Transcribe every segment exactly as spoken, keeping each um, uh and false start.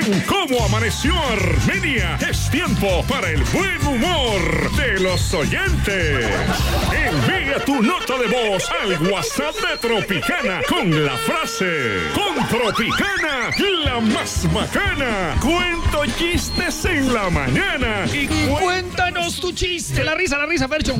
¿Cómo amaneció Armenia? Es tiempo para el buen humor de los oyentes. Envía tu nota de voz al WhatsApp de Tropicana con la frase: con Tropicana, la más bacana. Cuento chistes en la mañana. Y, y cuéntanos tu chiste. La risa, la risa, Fercho.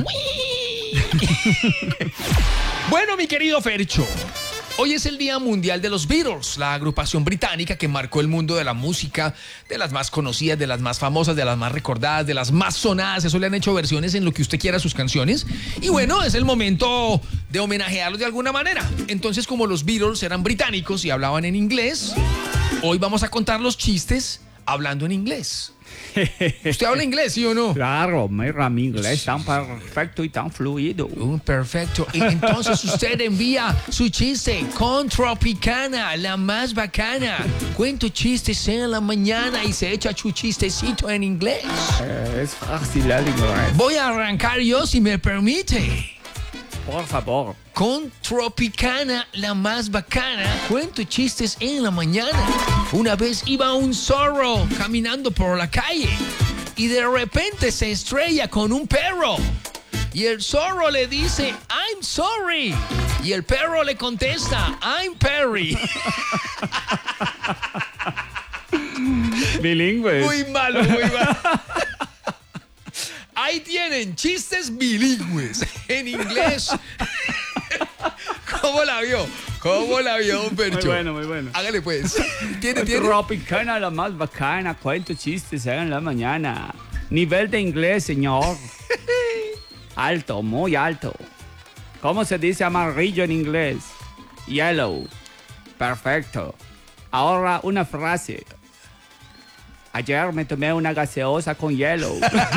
Bueno, mi querido Fercho, hoy es el Día Mundial de los Beatles, la agrupación británica que marcó el mundo de la música, de las más conocidas, de las más famosas, de las más recordadas, de las más sonadas. Eso le han hecho versiones en lo que usted quiera a sus canciones. Y bueno, es el momento de homenajearlos de alguna manera. Entonces, como los Beatles eran británicos y hablaban en inglés, hoy vamos a contar los chistes hablando en inglés. ¿Usted habla inglés, sí o no? Claro, mira, mi inglés tan perfecto y tan fluido. Uh, perfecto. Y entonces usted envía su chiste con Tropicana, la más bacana. Cuento chistes en la mañana y se echa su chistecito en inglés. Eh, es fácil el inglés. Voy a arrancar yo, si me permite. Por favor. Con Tropicana, la más bacana, cuento chistes en la mañana. Una vez iba un zorro caminando por la calle y de repente se estrella con un perro. Y el zorro le dice, I'm sorry. Y el perro le contesta, I'm Perry. Bilingüe. Muy malo, muy malo. Ahí tienen chistes bilingües en inglés. ¿Cómo la vio? ¿Cómo la vio, don Percho? Muy bueno, muy bueno. Hágale pues. ¿Tiene, tiene? Tropicana, la más bacana, cuento chistes en la mañana. Nivel de inglés, señor. Alto, muy alto. ¿Cómo se dice amarillo en inglés? Yellow. Perfecto. Ahora una frase. Ayer me tomé una gaseosa con hielo.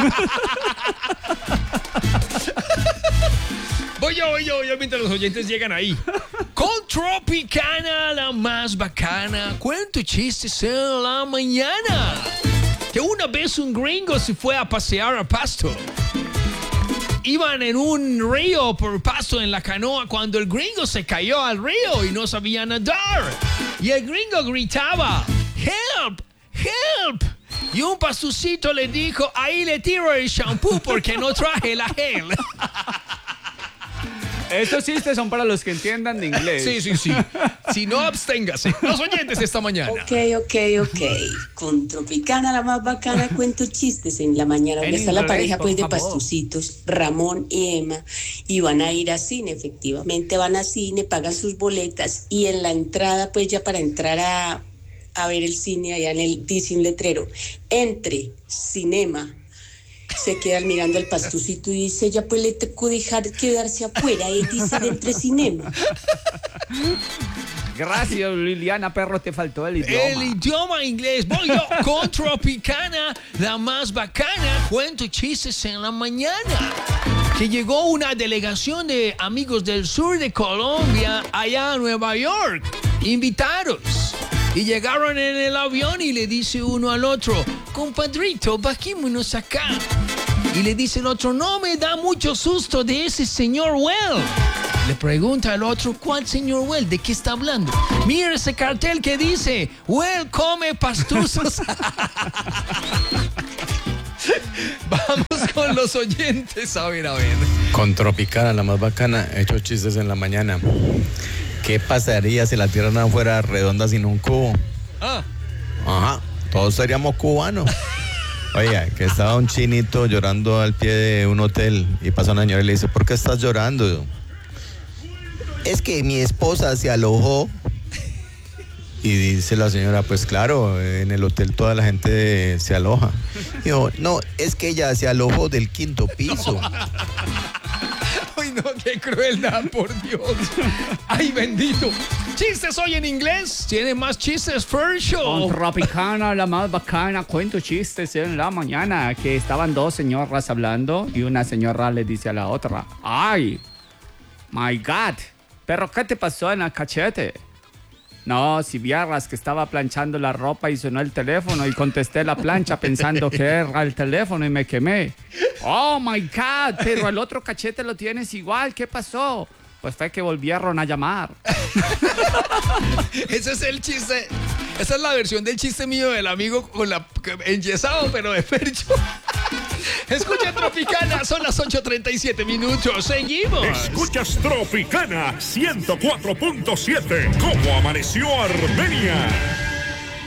Voy yo, voy yo, voy yo mientras los oyentes llegan ahí. Con Tropicana, la más bacana, cuento chistes en la mañana. Que una vez un gringo se fue a pasear a Pasto. Iban en un río por Pasto en la canoa cuando el gringo se cayó al río y no sabía nadar. Y el gringo gritaba, ¡Help! ¡Help! Y un pastucito le dijo, ahí le tiro el shampoo porque no traje la gel. Estos chistes son para los que entiendan de inglés. Sí, sí, sí. Si no, absténgase. Los oyentes esta mañana. Ok, ok, ok. Con Tropicana, la más bacana, cuento chistes en la mañana. Donde En está la inglés, pareja pues por de favor. pastucitos, Ramón y Emma, y van a ir a cine. Efectivamente van a cine, pagan sus boletas y en la entrada, pues ya para entrar a, a ver el cine, allá en el, dice un letrero, entre cinema. Se quedan mirando al pastucito y dice, ya pues le tocó dejar quedarse afuera. Y dice, de entre cinema. Gracias, Liliana Perro, te faltó el idioma. El idioma inglés. Voy yo con Tropicana, la más bacana, cuento chistes en la mañana. Que llegó una delegación de amigos del sur de Colombia allá a Nueva York. Invitados. Y llegaron en el avión y le dice uno al otro, compadrito, bajémonos acá. Y le dice el otro, no me da mucho susto de ese señor Well. Le pregunta al otro, ¿cuál señor Well? ¿De qué está hablando? Mira ese cartel que dice, Well come pastuzos. Vamos con los oyentes, a ver, a ver. Con Tropicana, la más bacana, he hecho chistes en la mañana. ¿Qué pasaría si la tierra no fuera redonda sin un cubo? Ah. Ajá, todos seríamos cubanos. Oiga, que estaba un chinito llorando al pie de un hotel y pasa una señora y le dice, ¿por qué estás llorando? Es que mi esposa se alojó. Y dice la señora, pues claro, en el hotel toda la gente se aloja. Dijo, no, es que ella se alojó del quinto piso. Ay, no, qué crueldad, por Dios. Ay, bendito. Chistes hoy en inglés. ¿Tiene más chistes, Fercho? Con Tropicana, la más bacana, cuento chistes en la mañana. Que estaban dos señoras hablando y una señora le dice a la otra, ay, my God, pero ¿qué te pasó en el cachete? No, si vieras que estaba planchando la ropa y sonó el teléfono y contesté la plancha pensando que era el teléfono y me quemé. Oh my God, pero el otro cachete lo tienes igual, ¿qué pasó? Pues fue que volvieron a llamar. Ese es el chiste. Esa es la versión del chiste mío del amigo con la enyesado, pero de Fercho. Escucha Tropicana, son las ocho treinta y siete minutos. Seguimos. Escuchas Tropicana ciento cuatro punto siete. ¿Cómo amaneció Armenia?